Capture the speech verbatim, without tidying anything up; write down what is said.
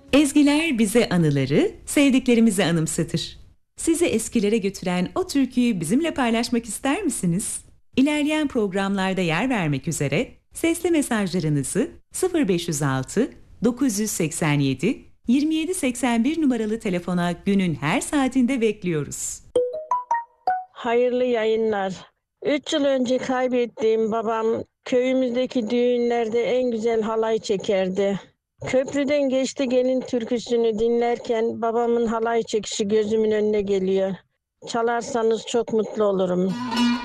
Ezgiler bize anıları, sevdiklerimizi anımsatır. Sizi eskilere götüren o türküyü bizimle paylaşmak ister misiniz? İlerleyen programlarda yer vermek üzere sesli mesajlarınızı sıfır beş yüz altı dokuz yüz seksen yedi yirmi yedi seksen bir numaralı telefona günün her saatinde bekliyoruz. Hayırlı yayınlar. Üç yıl önce kaybettiğim babam köyümüzdeki düğünlerde en güzel halay çekerdi. Köprüden geçti gelin türküsünü dinlerken babamın halay çekişi gözümün önüne geliyor. Çalarsanız çok mutlu olurum.